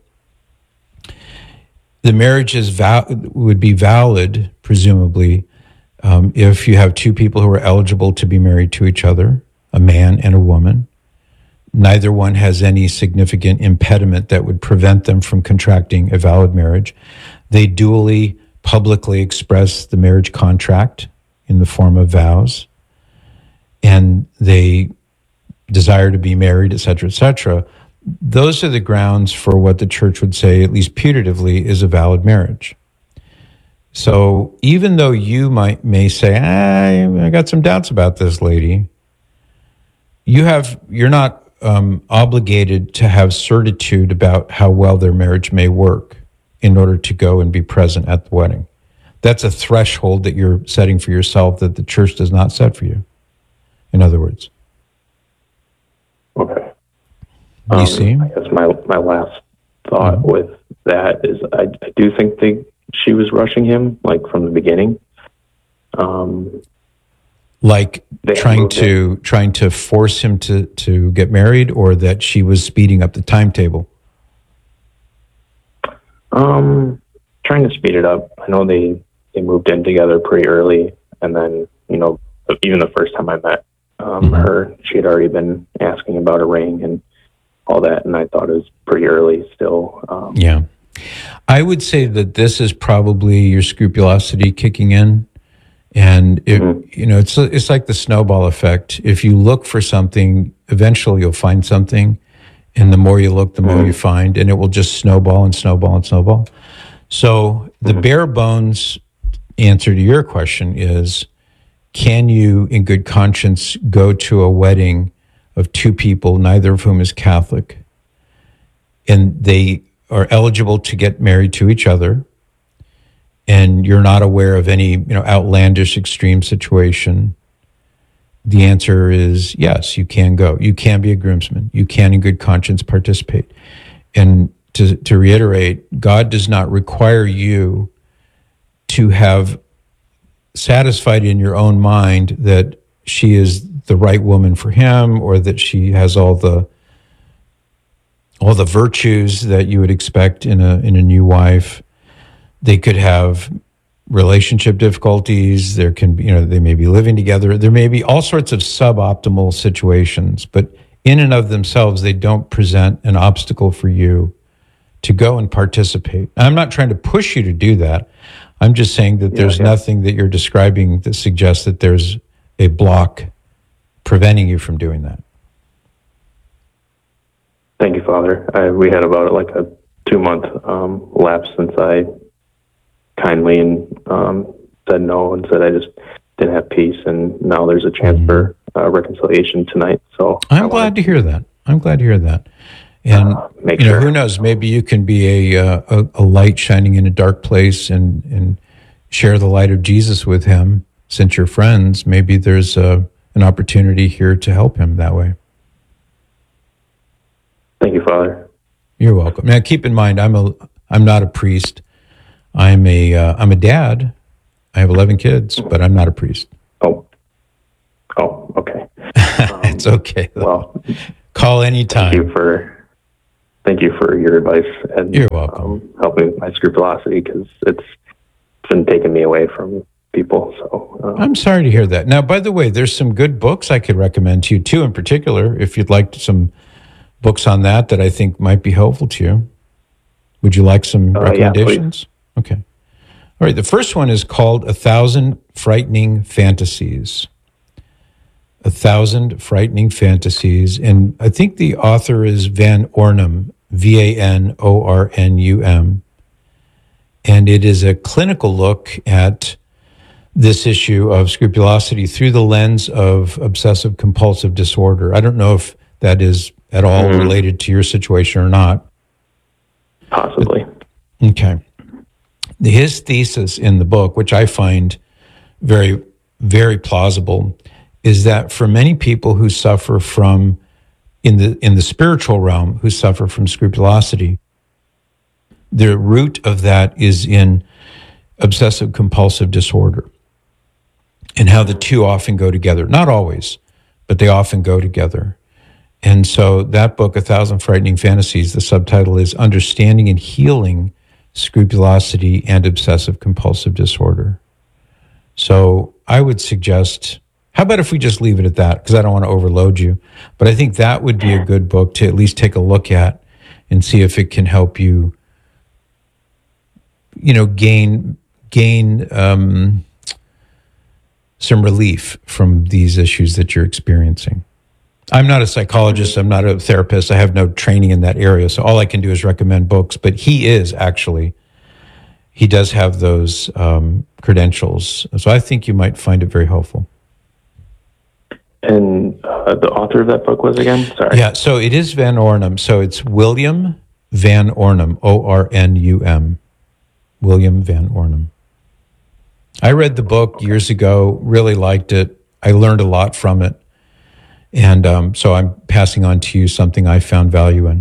Speaker 1: The marriage is val- would be valid, presumably, um, if you have two people who are eligible to be married to each other, a man and a woman. Neither one has any significant impediment that would prevent them from contracting a valid marriage. They duly, publicly express the marriage contract in the form of vows, and they desire to be married, et cetera, et cetera. Those are the grounds for what the church would say, at least putatively, is a valid marriage. So even though you might may say, ah, I got some doubts about this lady, you have, you're not um, obligated to have certitude about how well their marriage may work in order to go and be present at the wedding. That's a threshold that you're setting for yourself that the church does not set for you, in other words.
Speaker 17: Okay.
Speaker 1: You
Speaker 17: um,
Speaker 1: see?
Speaker 17: I guess my my last thought mm-hmm. with that is I, I do think they, she was rushing him, like, from the beginning. Um,
Speaker 1: like trying to in. trying to force him to, to get married, or that she was speeding up the timetable?
Speaker 17: Um, trying to speed it up. I know they, they moved in together pretty early, and then, you know, even the first time I met um, mm-hmm. her, she had already been asking about a ring and all that, and I thought it was pretty early still. Um,
Speaker 1: yeah. I would say that this is probably your scrupulosity kicking in. And, it, mm-hmm. you know, it's it's like the snowball effect. If you look for something, eventually you'll find something. And the more you look, the more mm-hmm. you find. And it will just snowball and snowball and snowball. So the mm-hmm. bare bones answer to your question is, can you, in good conscience, go to a wedding of two people, neither of whom is Catholic, and they are eligible to get married to each other, and you're not aware of any, you know, outlandish extreme situation? The answer is yes, you can go. You can be a groomsman. You can, in good conscience, participate. And to, to reiterate, God does not require you to have satisfied in your own mind that she is the right woman for him, or that she has all the all the virtues that you would expect in a in a new wife. They could have relationship difficulties. There can be, you know, they may be living together. There may be all sorts of suboptimal situations, but in and of themselves, they don't present an obstacle for you to go and participate. I'm not trying to push you to do that. I'm just saying that there's yeah, yeah. nothing that you're describing that suggests that there's a block preventing you from doing that.
Speaker 17: Thank you, Father. I, we had about like a two-month um, lapse since I kindly and um, said no and said I just didn't have peace, and now there's a chance mm-hmm. for uh, reconciliation tonight. So
Speaker 1: I'm I glad wanted, to hear that. I'm glad to hear that. And uh, you know, sure. who knows? Maybe you can be a, uh, a a light shining in a dark place, and and share the light of Jesus with him. Since you're friends, maybe there's a, an opportunity here to help him that way.
Speaker 17: Thank you, Father.
Speaker 1: You're welcome. Now, keep in mind, I'm a I'm not a priest. I'm a uh, I'm a dad. I have eleven kids, but I'm not a priest.
Speaker 17: Oh, Oh, okay. Um,
Speaker 1: it's okay. Though.
Speaker 17: Well,
Speaker 1: call anytime.
Speaker 17: Thank you for thank you for your advice and
Speaker 1: You're welcome.
Speaker 17: Um, helping with my scrupulosity, because it's been taking me away from people. So um,
Speaker 1: I'm sorry to hear that. Now, by the way, there's some good books I could recommend to you too. In particular, if you'd like some books on that that I think might be helpful to you. Would you like some
Speaker 17: uh,
Speaker 1: recommendations?
Speaker 17: Yeah,
Speaker 1: okay. All right. The first one is called A Thousand Frightening Fantasies. A Thousand Frightening Fantasies. And I think the author is Van Ornum, V A N O R N U M. And it is a clinical look at this issue of scrupulosity through the lens of obsessive compulsive disorder. I don't know if that is at all mm-hmm. related to your situation or not.
Speaker 17: Possibly.
Speaker 1: Okay. His thesis in the book, which I find very, very plausible, is that for many people who suffer from, in the in the spiritual realm, who suffer from scrupulosity, the root of that is in obsessive compulsive disorder, and how the two often go together. Not always, but they often go together. And so that book, A Thousand Frightening Fantasies, the subtitle is Understanding and Healing Scrupulosity and Obsessive Compulsive Disorder. So I would suggest, how about if we just leave it at that? Because I don't want to overload you. But I think that would be a good book to at least take a look at and see if it can help you, you know, gain, gain um, some relief from these issues that you're experiencing. I'm not a psychologist. I'm not a therapist. I have no training in that area. So all I can do is recommend books. But he is actually, he does have those um, credentials. So I think you might find it very helpful.
Speaker 17: And uh, the author of that book was again? Sorry.
Speaker 1: Yeah, so it is Van Ornum. So it's William Van Ornum, O R N U M. William Van Ornum. I read the book years ago, really liked it. I learned a lot from it. And um, so I'm passing on to you something I found value in.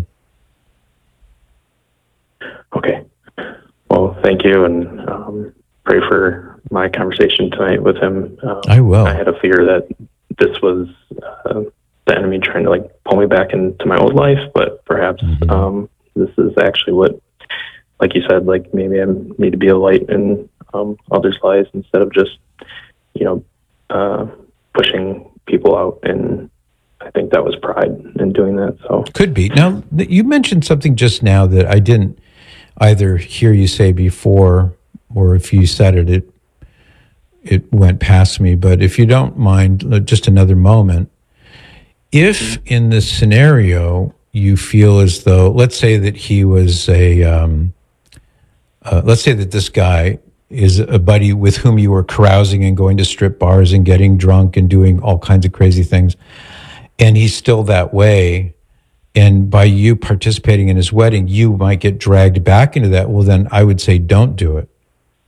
Speaker 17: Okay. Well, thank you, and um, pray for my conversation tonight with him. Um,
Speaker 1: I will.
Speaker 17: I had a fear that this was uh, the enemy trying to like pull me back into my old life, but perhaps mm-hmm. um, this is actually what, like you said, like maybe I need to be a light in um, others' lives instead of just, you know, uh, pushing people out. And I think that was pride in doing that. So
Speaker 1: could be. Now, you mentioned something just now that I didn't either hear you say before, or if you said it, it it went past me. But if you don't mind, just another moment. If in this scenario you feel as though, let's say that he was a, um, uh, let's say that this guy is a buddy with whom you were carousing and going to strip bars and getting drunk and doing all kinds of crazy things, and he's still that way, and by you participating in his wedding, you might get dragged back into that, well, then I would say don't do it.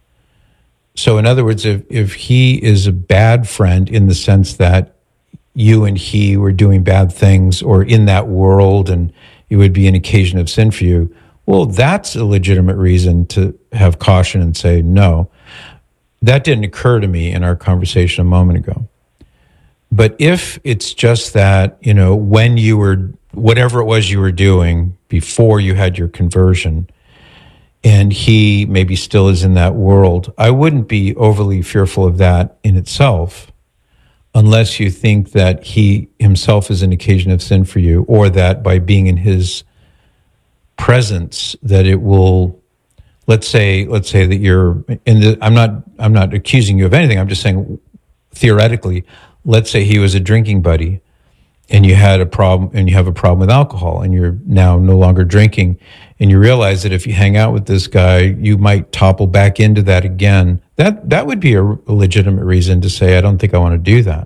Speaker 1: So in other words, if, if he is a bad friend in the sense that you and he were doing bad things or in that world and it would be an occasion of sin for you, well, that's a legitimate reason to have caution and say no. That didn't occur to me in our conversation a moment ago. But if it's just that, you know, when you were, whatever it was you were doing before you had your conversion, and he maybe still is in that world, I wouldn't be overly fearful of that in itself, unless you think that he himself is an occasion of sin for you, or that by being in his presence, that it will, let's say, let's say that you're in the, I'm not, I'm not accusing you of anything. I'm just saying theoretically, let's say he was a drinking buddy and you had a problem and you have a problem with alcohol and you're now no longer drinking, and you realize that if you hang out with this guy, you might topple back into that again. That, that would be a, a legitimate reason to say, I don't think I want to do that.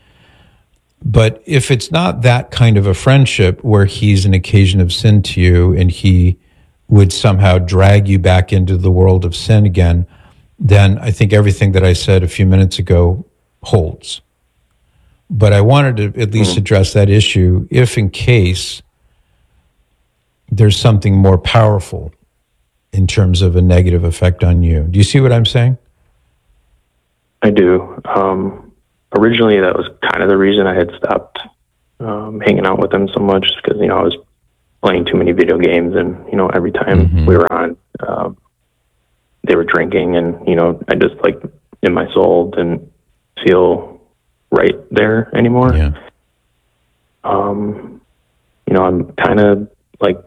Speaker 1: But if it's not that kind of a friendship where he's an occasion of sin to you and he would somehow drag you back into the world of sin again, then I think everything that I said a few minutes ago holds. But I wanted to at least address that issue if in case there's something more powerful in terms of a negative effect on you. Do you see what I'm saying?
Speaker 17: I do. Um, originally that was kind of the reason I had stopped um, hanging out with them so much, because, you know, I was playing too many video games, and, you know, every time
Speaker 1: Mm-hmm.
Speaker 17: we were on, um, they were drinking, and, you know, I just, like, in my soul didn't feel right there anymore.
Speaker 1: Yeah.
Speaker 17: Um, you know, I'm kind of, like,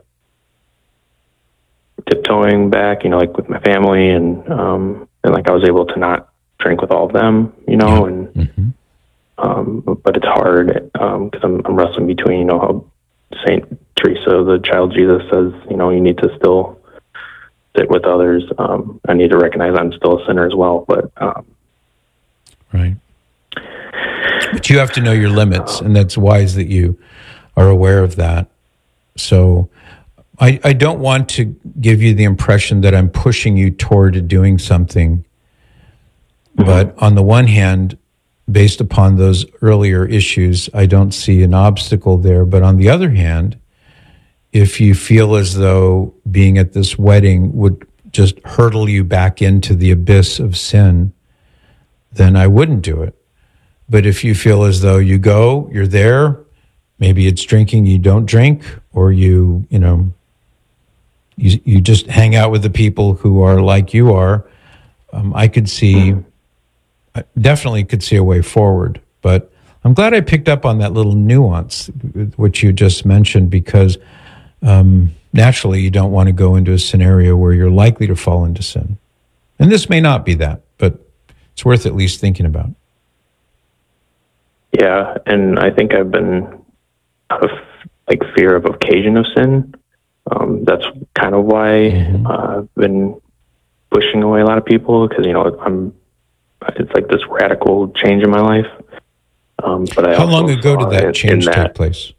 Speaker 17: tiptoeing back, you know, like, with my family, and, um, and, like, I was able to not drink with all of them, you know,
Speaker 1: Yeah.
Speaker 17: and,
Speaker 1: Mm-hmm.
Speaker 17: um, but, but it's hard, um, cause I'm, I'm wrestling between, you know, how Saint Teresa, the child Jesus, says, you know, you need to still sit with others. Um, I need to recognize I'm still a sinner as well, but, um,
Speaker 1: right. But you have to know your limits, and that's wise that you are aware of that. So I, I don't want to give you the impression that I'm pushing you toward doing something. Mm-hmm. But on the one hand, based upon those earlier issues, I don't see an obstacle there. But on the other hand, if you feel as though being at this wedding would just hurtle you back into the abyss of sin, then I wouldn't do it. But if you feel as though you go, you're there, maybe it's drinking, you don't drink, or you, you know, you you just hang out with the people who are like you are, um, I could see, I definitely could see a way forward. But I'm glad I picked up on that little nuance, which you just mentioned, because um, naturally you don't want to go into a scenario where you're likely to fall into sin. And this may not be that, but it's worth at least thinking about.
Speaker 17: yeah. And I think I've been out of, like, fear of occasion of sin. Um, that's kind of why
Speaker 1: Mm-hmm.
Speaker 17: uh, I've been pushing away a lot of people, because, you know, I'm, it's like this radical change in my life. Um, but I
Speaker 1: How
Speaker 17: also
Speaker 1: long ago
Speaker 17: saw
Speaker 1: did that
Speaker 17: in-
Speaker 1: change
Speaker 17: in that,
Speaker 1: take place?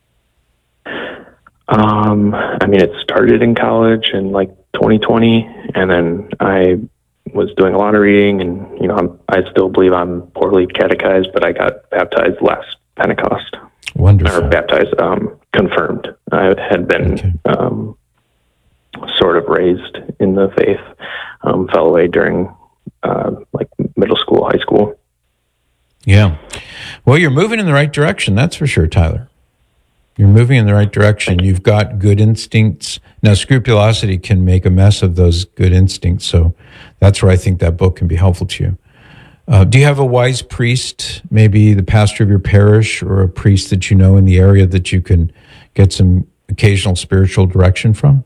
Speaker 17: Um, I mean, it started in college in like twenty twenty, and then I was doing a lot of reading, and, you know, I'm, I still believe I'm poorly catechized, but I got baptized last Pentecost.
Speaker 1: Wonderful.
Speaker 17: Or baptized, um, confirmed. I had been,
Speaker 1: Okay.
Speaker 17: um, sort of raised in the faith, um, fell away during, uh, like middle school, high school.
Speaker 1: Yeah. Well, you're moving in the right direction, that's for sure, Tyler. You're moving in the right direction. You've got good instincts. Now, scrupulosity can make a mess of those good instincts, so that's where I think that book can be helpful to you. Uh, do you have a wise priest, maybe the pastor of your parish, or a priest that you know in the area that you can get some occasional spiritual direction from?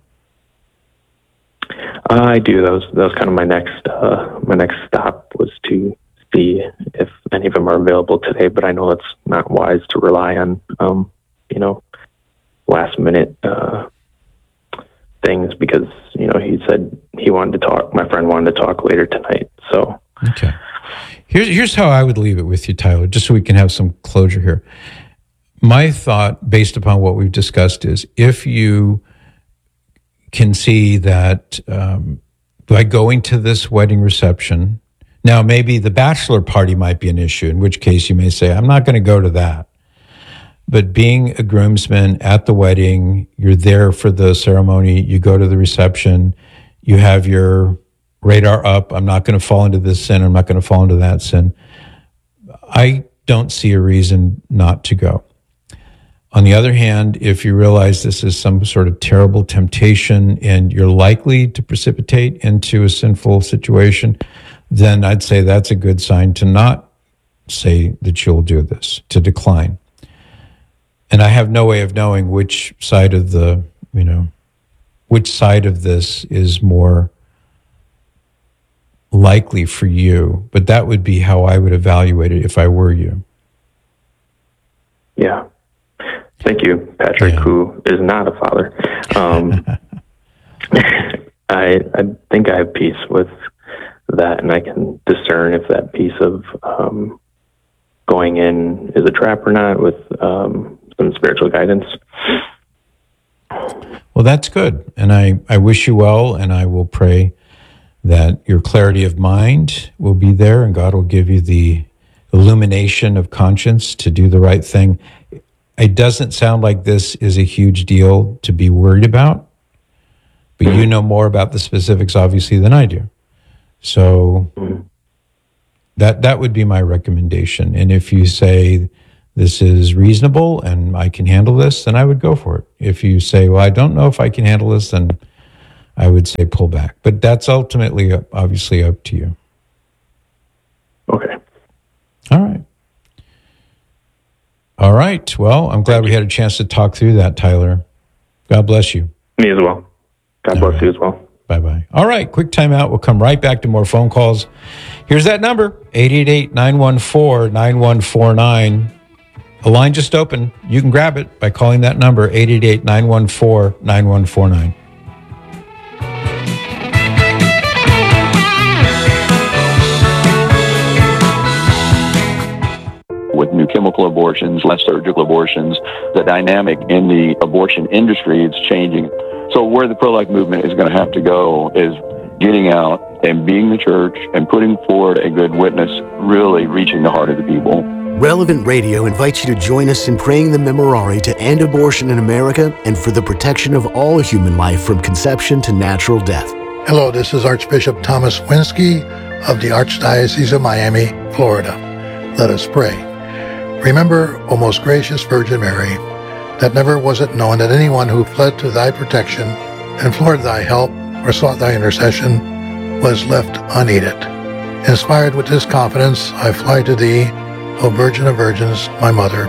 Speaker 17: Uh, I do. That was, that was kind of my next, uh, my next stop was to see if any of them are available today, but I know it's not wise to rely on, um, you know, last minute, uh, things, because, you know, he said he wanted to talk, my friend wanted to talk later tonight. So,
Speaker 1: okay. Here's, here's how I would leave it with you, Tyler, just so we can have some closure here. My thought, based upon what we've discussed, is if you can see that um, by going to this wedding reception, now maybe the bachelor party might be an issue, in which case you may say, I'm not going to go to that. But being a groomsman at the wedding, you're there for the ceremony, you go to the reception, you have your radar up, I'm not going to fall into this sin, I'm not going to fall into that sin. I don't see a reason not to go. On the other hand, if you realize this is some sort of terrible temptation and you're likely to precipitate into a sinful situation, then I'd say that's a good sign to not say that you'll do this, to decline. And I have no way of knowing which side of the, you know, which side of this is more likely for you, but that would be how I would evaluate it if I were you.
Speaker 17: yeah. Thank you, Patrick,
Speaker 1: Yeah.
Speaker 17: who is not a father. Um, I, I think I have peace with that, and I can discern if that piece of um, going in is a trap or not with um, some spiritual guidance.
Speaker 1: Well, that's good. And I, I wish you well, and I will pray that your clarity of mind will be there, and God will give you the illumination of conscience to do the right thing. It doesn't sound like this is a huge deal to be worried about, but you know more about the specifics, obviously, than I do. So That that would be my recommendation. And if you say this is reasonable and I can handle this, then I would go for it. If you say, well, I don't know if I can handle this, then I would say pull back. But that's ultimately, uh, obviously, up to you.
Speaker 17: Okay.
Speaker 1: All right. All right. Well, I'm glad we had a chance to talk through that, Tyler. God bless you.
Speaker 17: Me as well. God bless you as well.
Speaker 1: Bye-bye. All right, quick time out. We'll come right back to more phone calls. Here's that number, eight eight eight, nine one four, nine one four nine. The line just opened. You can grab it by calling that number, eight eight eight, nine one four, nine one four nine.
Speaker 15: With new chemical abortions, less surgical abortions, the dynamic in the abortion industry is changing. So where the pro-life movement is going to have to go is getting out and being the church and putting forward a good witness, really reaching the heart of the people.
Speaker 12: Relevant Radio invites you to join us in praying the Memorare to end abortion in America and for the protection of all human life from conception to natural death.
Speaker 18: Hello, this is Archbishop Thomas Winsky of the Archdiocese of Miami, Florida. Let us pray. Remember, O most gracious Virgin Mary, that never was it known that anyone who fled to thy protection, implored thy help, or sought thy intercession, was left unaided. Inspired with this confidence, I fly to thee, O Virgin of Virgins, my Mother.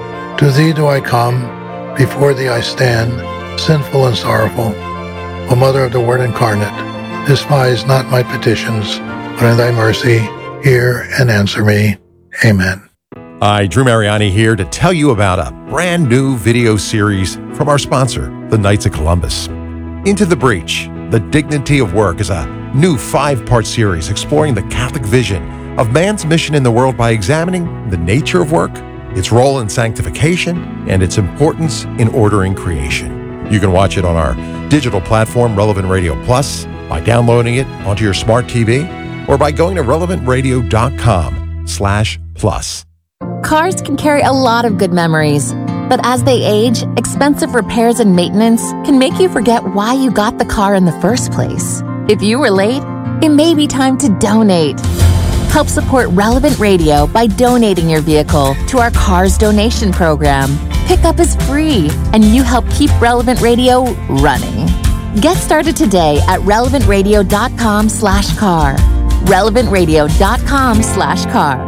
Speaker 18: To thee do I come, before thee I stand, sinful and sorrowful. O Mother of the Word incarnate, despise not my petitions, but in thy mercy hear and answer me. Amen.
Speaker 14: Hi, Drew Mariani here to tell you about a brand new video series from our sponsor, the Knights of Columbus. Into the Breach, The Dignity of Work is a new five-part series exploring the Catholic vision of man's mission in the world by examining the nature of work, its role in sanctification, and its importance in ordering creation. You can watch it on our digital platform, Relevant Radio Plus, by downloading it onto your smart T V, or by going to relevant radio dot com slash plus.
Speaker 9: Cars can carry a lot of good memories, but as they age, expensive repairs and maintenance can make you forget why you got the car in the first place. If you were late, it may be time to donate. Help support Relevant Radio by donating your vehicle to our Cars Donation Program. Pickup is free, and you help keep Relevant Radio running. Get started today at relevant radio dot com slash car. relevant radio dot com slash car.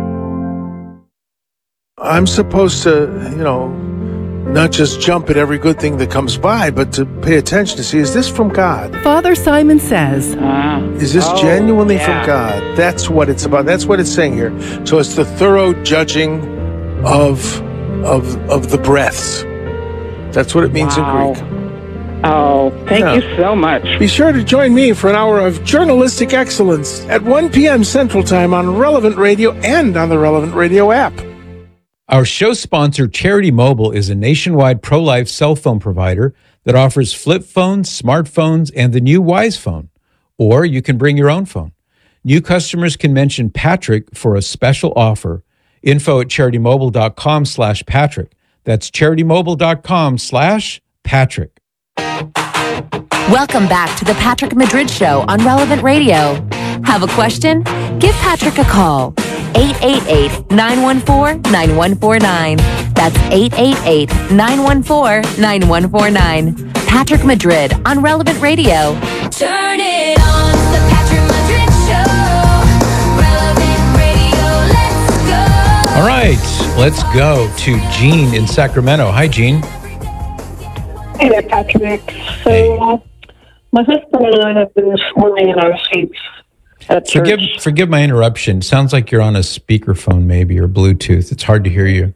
Speaker 19: I'm supposed to, you know, not just jump at every good thing that comes by, but to pay attention to see, is this from God?
Speaker 3: Father Simon says,
Speaker 19: Is this
Speaker 3: Oh,
Speaker 19: genuinely
Speaker 3: yeah.
Speaker 19: from God? That's what it's about. That's what it's saying here. So it's the thorough judging of of of the breaths. That's what it means
Speaker 10: Wow.
Speaker 19: in Greek.
Speaker 10: Oh, thank
Speaker 19: Yeah.
Speaker 10: you so much.
Speaker 19: Be sure to join me for an hour of journalistic excellence at one p.m. Central Time on Relevant Radio and on the Relevant Radio app.
Speaker 1: Our show sponsor, Charity Mobile, is a nationwide pro-life cell phone provider that offers flip phones, smartphones, and the new Wise Phone. Or you can bring your own phone. New customers can mention Patrick for a special offer. Info at charitymobile.com slash Patrick. That's charitymobile.com slash Patrick.
Speaker 9: Welcome back to the Patrick Madrid Show on Relevant Radio. Have a question? Give Patrick a call. eight eight eight, nine one four, nine one four nine. That's eight eight eight, nine one four, nine one four nine. Patrick Madrid on Relevant Radio.
Speaker 20: Turn it on, the Patrick Madrid Show. Relevant Radio, let's go.
Speaker 1: All right, let's go to Jean in Sacramento. Hi, Jean.
Speaker 21: Hey there, Patrick. So, uh, my husband and I have been swimming in our seats at church.
Speaker 1: Forgive, forgive my interruption. Sounds like you're on a speakerphone maybe or Bluetooth. It's hard to hear you.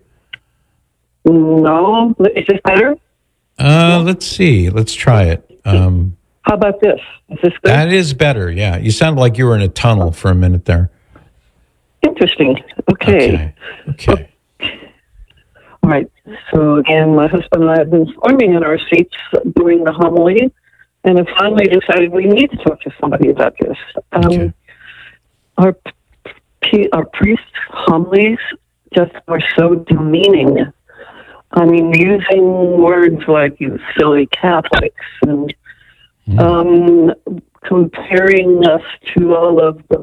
Speaker 21: No, is this better?
Speaker 1: Uh, let's see. Let's try it. Um,
Speaker 21: How about this? Is this good?
Speaker 1: that is better, yeah. You sounded like you were in a tunnel for a minute there.
Speaker 21: Interesting. Okay.
Speaker 1: Okay.
Speaker 21: All right. So again, my husband and I have been swimming in our seats doing the homily, and have finally decided we need to talk to somebody about this. Um,
Speaker 1: Okay.
Speaker 21: Our p- our priest homilies just are so demeaning. I mean, using words like "you silly Catholics" and um, comparing us to all of the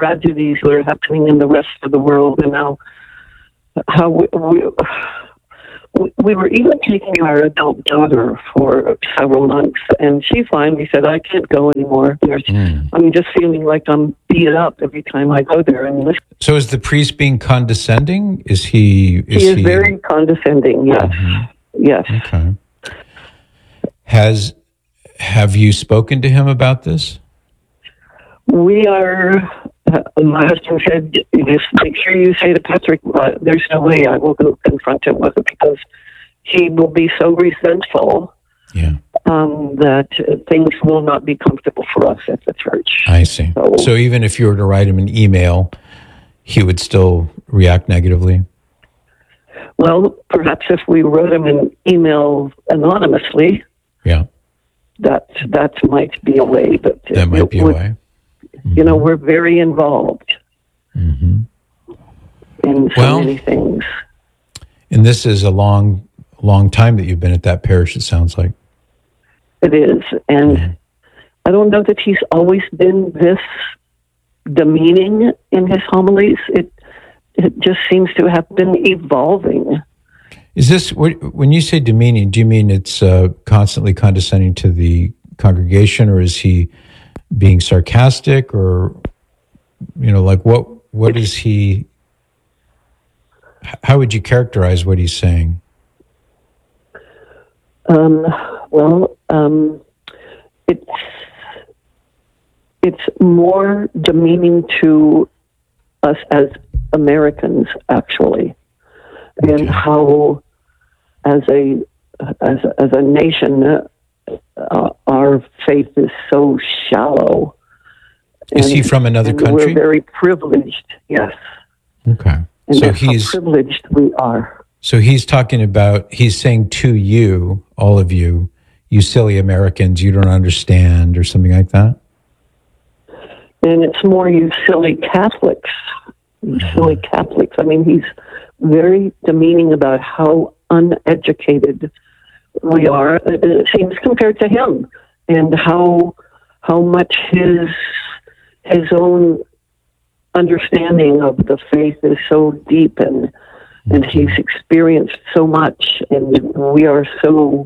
Speaker 21: tragedies that are happening in the rest of the world, and now how we, we, we were even taking our adult daughter for several months, and she finally said, I can't go anymore. There's,
Speaker 1: Mm.
Speaker 21: I'm just feeling like I'm beat up every time I go there and listen.
Speaker 1: So is the priest being condescending? Is he? Is
Speaker 21: He is very condescending, yes. Yes.
Speaker 1: Okay. Has have you spoken to him about this?
Speaker 21: We are, uh, my husband said, just make sure you say to Patrick, uh, there's no way I will go confront him with it because he will be so resentful
Speaker 1: yeah.
Speaker 21: um, that uh, things will not be comfortable for us at the church.
Speaker 1: I see.
Speaker 21: So,
Speaker 1: So even if you were to write him an email, he would still react negatively?
Speaker 21: well, perhaps if we wrote him an email anonymously,
Speaker 1: Yeah.
Speaker 21: that that might be a way. But
Speaker 1: That might be a
Speaker 21: would-
Speaker 1: way.
Speaker 21: You know, we're very involved in so
Speaker 1: Well-
Speaker 21: many things.
Speaker 1: And this is a long, long time that you've been at that parish, it sounds like.
Speaker 21: It is. And I don't know that he's always been this demeaning in his homilies. It it just seems to have been evolving.
Speaker 1: Is this, what- when you say demeaning, do you mean it's uh, constantly condescending to the congregation, or is he being sarcastic, or, you know, like what, what is he, h- how would you characterize what he's saying?
Speaker 21: Um, well, um, it's it's more demeaning to us as Americans, actually, and how, as a as a, as a nation, uh, our faith is so shallow.
Speaker 1: Is he from another
Speaker 21: and
Speaker 1: country?
Speaker 21: We're very privileged. Yes.
Speaker 1: Okay.
Speaker 21: And
Speaker 1: So
Speaker 21: that's
Speaker 1: he's,
Speaker 21: how privileged we are.
Speaker 1: so he's talking about, he's saying to you, all of you, you silly Americans, you don't understand, or something like that?
Speaker 21: And it's more you silly Catholics. You silly Catholics. I mean, he's very demeaning about how uneducated we are, it seems, compared to him, and how how much his his own understanding of the faith is so deep, and and he's experienced so much, and we are so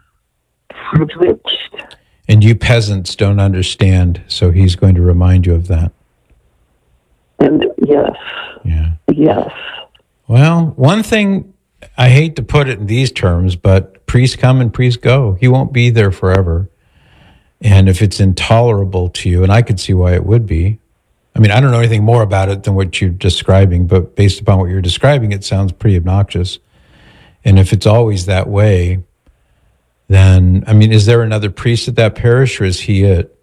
Speaker 21: privileged.
Speaker 1: And you peasants don't understand, so he's going to remind you of that.
Speaker 21: And yes,
Speaker 1: Yeah.
Speaker 21: yes,
Speaker 1: Well, one thing, I hate to put it in these terms, but priests come and priests go. He won't be there forever. And if it's intolerable to you, and I could see why it would be. I mean, I don't know anything more about it than what you're describing, but based upon what you're describing, it sounds pretty obnoxious. And if it's always that way, then, I mean, is there another priest at that parish, or is he it?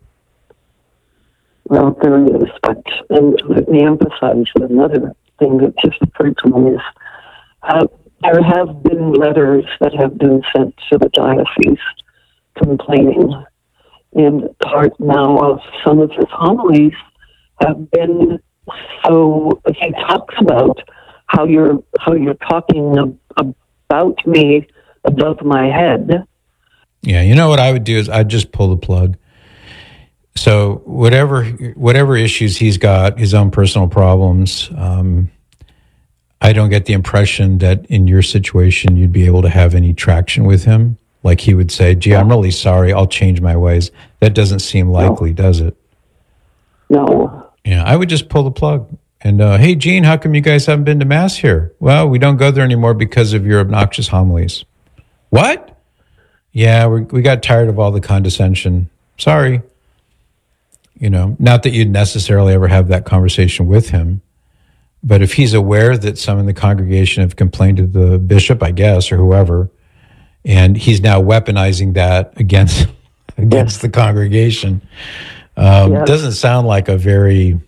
Speaker 21: well, there is. But and let me emphasize another thing that just occurred to me is uh, there have been letters that have been sent to the diocese complaining, and part now of some of his homilies have been so he talks about how you're how you're talking ab- about me above my head.
Speaker 1: Yeah, you know what I would do is I'd just pull the plug. So whatever whatever issues he's got, his own personal problems, um, I don't get the impression that in your situation you'd be able to have any traction with him. Like he would say, gee, I'm really sorry, I'll change my ways. That doesn't seem likely, does it?
Speaker 21: No.
Speaker 1: Yeah, I would just pull the plug. And, uh, hey, Gene, how come you guys haven't been to Mass here? Well, we don't go there anymore because of your obnoxious homilies. What? Yeah, we we got tired of all the condescension. Sorry. You know, not that you'd necessarily ever have that conversation with him, but if he's aware that some in the congregation have complained to the bishop, I guess, or whoever, and he's now weaponizing that against against the congregation, um,
Speaker 21: Yes.
Speaker 1: doesn't sound like a very,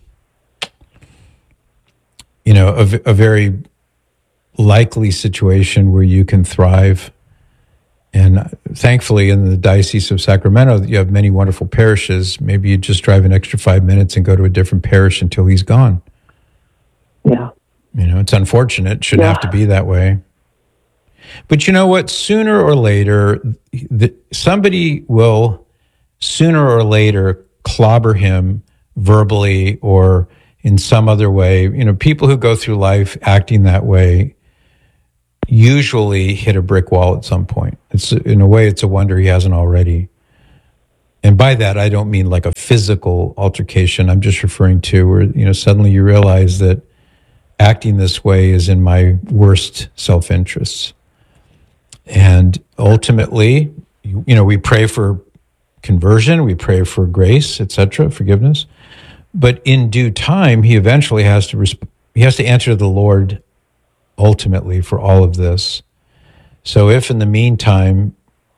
Speaker 1: you know, a, v- a very likely situation where you can thrive. And thankfully, in the Diocese of Sacramento, you have many wonderful parishes. Maybe you just drive an extra five minutes and go to a different parish until he's gone.
Speaker 21: Yeah.
Speaker 1: You know, it's unfortunate. It shouldn't have to be that way. But you know what? Sooner or later, the, somebody will, sooner or later, clobber him verbally or in some other way. You know, people who go through life acting that way usually hit a brick wall at some point. It's in a way, it's a wonder he hasn't already. And by that, I don't mean like a physical altercation. I'm just referring to where, you know, suddenly you realize that acting this way is in my worst self-interests. And ultimately, you, you know, we pray for conversion, we pray for grace, et cetera, forgiveness. But in due time, he eventually has to resp- he has to answer to the Lord ultimately for all of this. So if in the meantime